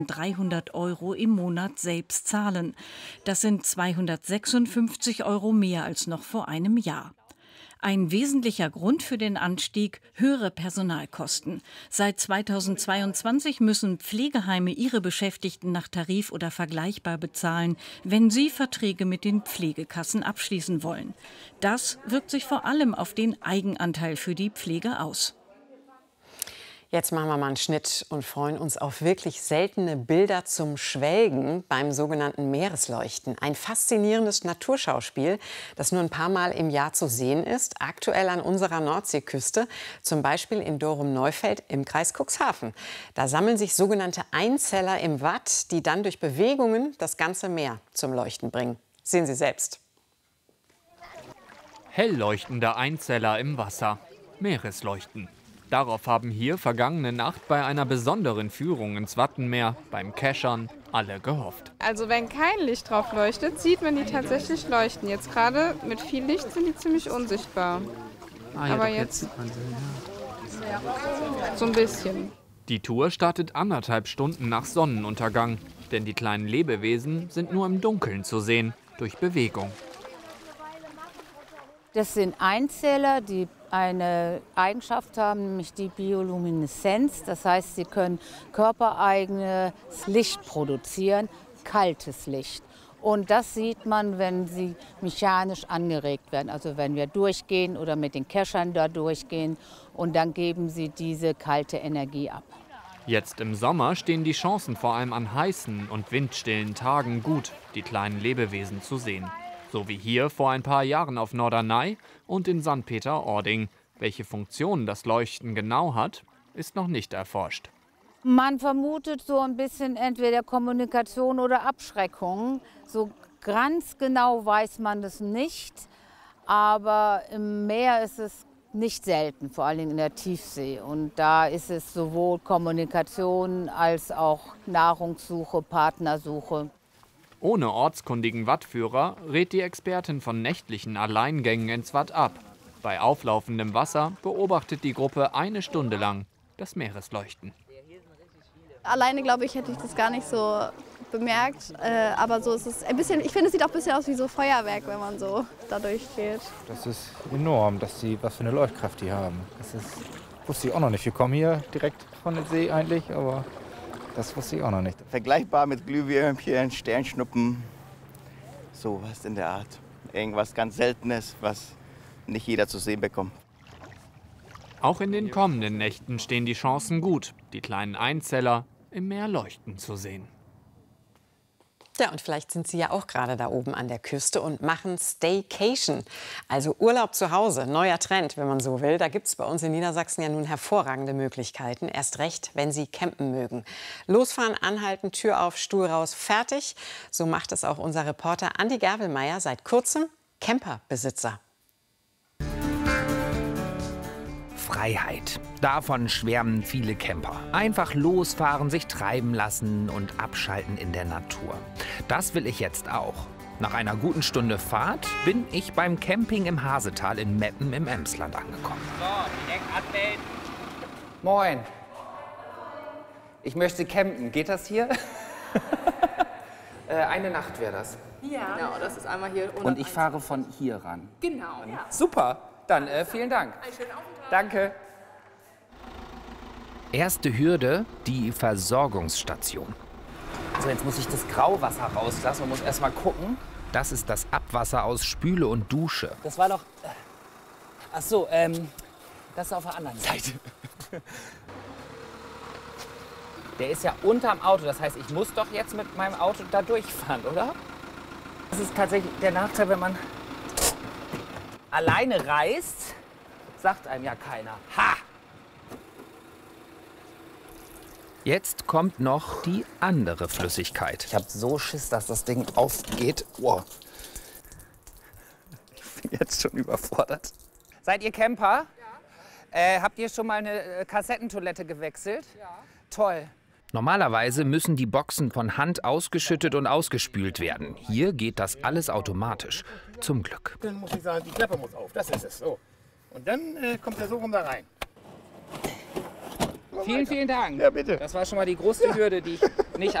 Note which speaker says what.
Speaker 1: 300 € im Monat selbst zahlen. Das sind 256 € mehr als noch vor einem Jahr. Ein wesentlicher Grund für den Anstieg: höhere Personalkosten. Seit 2022 müssen Pflegeheime ihre Beschäftigten nach Tarif oder vergleichbar bezahlen, wenn sie Verträge mit den Pflegekassen abschließen wollen. Das wirkt sich vor allem auf den Eigenanteil für die Pflege aus.
Speaker 2: Jetzt machen wir mal einen Schnitt und freuen uns auf wirklich seltene Bilder zum Schwelgen beim sogenannten Meeresleuchten. Ein faszinierendes Naturschauspiel, das nur ein paar Mal im Jahr zu sehen ist, aktuell an unserer Nordseeküste, zum Beispiel in Dorum-Neufeld im Kreis Cuxhaven. Da sammeln sich sogenannte Einzeller im Watt, die dann durch Bewegungen das ganze Meer zum Leuchten bringen. Sehen Sie selbst.
Speaker 3: Hell leuchtende Einzeller im Wasser. Meeresleuchten. Darauf haben hier vergangene Nacht bei einer besonderen Führung ins Wattenmeer beim Keschern alle gehofft.
Speaker 4: Also wenn kein Licht drauf leuchtet, sieht man die tatsächlich leuchten. Jetzt gerade mit viel Licht sind die ziemlich unsichtbar.
Speaker 5: Ja,
Speaker 4: aber
Speaker 5: doch,
Speaker 4: jetzt
Speaker 5: sieht man sie, ja.
Speaker 4: so ein bisschen.
Speaker 3: Die Tour startet 1,5 Stunden nach Sonnenuntergang. Denn die kleinen Lebewesen sind nur im Dunkeln zu sehen, durch Bewegung.
Speaker 6: Das sind Einzeller, die eine Eigenschaft haben, nämlich die Biolumineszenz. Das heißt, sie können körpereigenes Licht produzieren, kaltes Licht. Und das sieht man, wenn sie mechanisch angeregt werden. Also wenn wir durchgehen oder mit den Keschern da durchgehen. Und dann geben sie diese kalte Energie ab.
Speaker 3: Jetzt im Sommer stehen die Chancen vor allem an heißen und windstillen Tagen gut, die kleinen Lebewesen zu sehen. So wie hier vor ein paar Jahren auf Norderney und in St. Peter-Ording. Welche Funktion das Leuchten genau hat, ist noch nicht erforscht.
Speaker 6: Man vermutet so ein bisschen entweder Kommunikation oder Abschreckung. So ganz genau weiß man das nicht. Aber im Meer ist es nicht selten, vor allem in der Tiefsee. Und da ist es sowohl Kommunikation als auch Nahrungssuche, Partnersuche.
Speaker 3: Ohne ortskundigen Wattführer rät die Expertin von nächtlichen Alleingängen ins Watt ab. Bei auflaufendem Wasser beobachtet die Gruppe 1 Stunde lang das Meeresleuchten.
Speaker 7: Alleine, glaube ich, hätte ich das gar nicht so bemerkt. Aber so ist es ein bisschen, ich finde, es sieht auch ein bisschen aus wie so Feuerwerk, wenn man so da durchgeht.
Speaker 8: Das ist enorm, was für eine Leuchtkraft die haben. Wusste ich auch noch nicht. Wir kommen hier direkt von der See eigentlich, aber das wusste ich auch noch nicht.
Speaker 9: Vergleichbar mit Glühwürmchen, Sternschnuppen, sowas in der Art. Irgendwas ganz Seltenes, was nicht jeder zu sehen bekommt.
Speaker 3: Auch in den kommenden Nächten stehen die Chancen gut, die kleinen Einzeller im Meer leuchten zu sehen.
Speaker 2: Ja, und vielleicht sind Sie ja auch gerade da oben an der Küste und machen Staycation, also Urlaub zu Hause. Neuer Trend, wenn man so will. Da gibt es bei uns in Niedersachsen ja nun hervorragende Möglichkeiten. Erst recht, wenn Sie campen mögen. Losfahren, anhalten, Tür auf, Stuhl raus, fertig. So macht es auch unser Reporter Andi Gerwelmeier, seit kurzem Camperbesitzer.
Speaker 10: Freiheit. Davon schwärmen viele Camper. Einfach losfahren, sich treiben lassen und abschalten in der Natur. Das will ich jetzt auch. Nach einer guten Stunde Fahrt bin ich beim Camping im Hasetal in Meppen im Emsland angekommen.
Speaker 11: So, direkt anmelden. Moin. Ich möchte campen. Geht das hier? Eine Nacht wäre das.
Speaker 12: Ja, genau, das ist einmal hier.
Speaker 11: Und ich fahre von hier ran.
Speaker 12: Genau. Ja.
Speaker 11: Super. Dann vielen Dank.
Speaker 12: Einen schönen Aufenthalt.
Speaker 11: Danke.
Speaker 10: Erste Hürde, die Versorgungsstation.
Speaker 11: So, jetzt muss ich das Grauwasser rauslassen und muss erst mal gucken.
Speaker 10: Das ist das Abwasser aus Spüle und Dusche.
Speaker 11: Das war doch... Ach so, das ist auf der anderen Seite. Der ist ja unterm Auto, das heißt, ich muss doch jetzt mit meinem Auto da durchfahren, oder? Das ist tatsächlich der Nachteil, wenn man alleine reist, sagt einem ja keiner. Ha!
Speaker 10: Jetzt kommt noch die andere Flüssigkeit.
Speaker 11: Ich habe so Schiss, dass das Ding aufgeht. Wow. Ich bin jetzt schon überfordert. Seid ihr Camper? Ja. Habt ihr schon mal eine Kassettentoilette gewechselt? Ja. Toll.
Speaker 10: Normalerweise müssen die Boxen von Hand ausgeschüttet und ausgespült werden. Hier geht das alles automatisch. Zum Glück.
Speaker 13: Dann muss ich sagen, die Klappe muss auf. Das ist es. So. Und dann kommt er so rum da rein.
Speaker 11: Vielen, vielen Dank.
Speaker 8: Ja, bitte.
Speaker 11: Das war schon mal die größte Hürde, die ich nicht